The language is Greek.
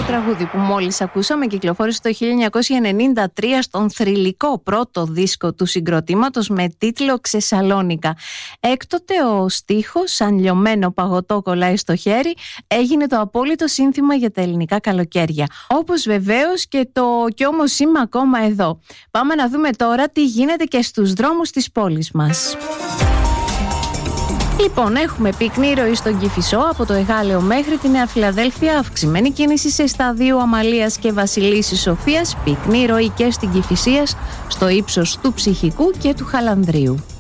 τραγούδι που μόλις ακούσαμε κυκλοφόρησε το 1993 στον θρυλικό πρώτο δίσκο του συγκροτήματος με τίτλο «Ξεσαλόνικα». Έκτοτε ο στίχος, σαν λιωμένο παγωτό κολλάει στο χέρι, έγινε το απόλυτο σύνθημα για τα ελληνικά καλοκαίρια. Όπως βεβαίως και το «Κι όμως είμαι ακόμα εδώ». Πάμε να δούμε τώρα τι γίνεται και στους δρόμους της πόλης μας. Λοιπόν, έχουμε πυκνή ροή στον Κηφισό από το Εγάλεο μέχρι τη Νέα Φιλαδέλφια, αυξημένη κίνηση σε σταδίου Αμαλίας και Βασιλίσσης Σοφίας, πυκνή ροή και στην Κηφισίας στο ύψος του Ψυχικού και του Χαλανδρίου.